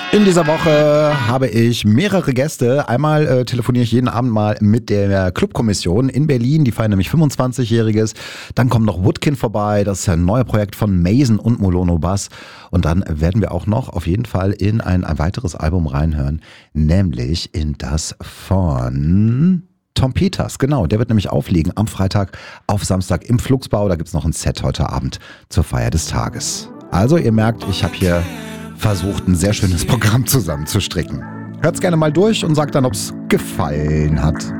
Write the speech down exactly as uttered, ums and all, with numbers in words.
In dieser Woche habe ich mehrere Gäste. Einmal äh, telefoniere ich jeden Abend mal mit der Clubkommission in Berlin. Die feiern nämlich fünfundzwanzigjähriges. Dann kommt noch Woodkin vorbei. Das ist ein neues Projekt von Mason und Molono Bass. Und dann werden wir auch noch auf jeden Fall in ein, ein weiteres Album reinhören. Nämlich in das von Tom Peters. Genau, der wird nämlich auflegen am Freitag auf Samstag im Flugsbau. Da gibt's noch ein Set heute Abend zur Feier des Tages. Also ihr merkt, ich habe hier versucht, ein sehr schönes Programm zusammenzustricken. Hört's gerne mal durch und sagt dann, ob's gefallen hat.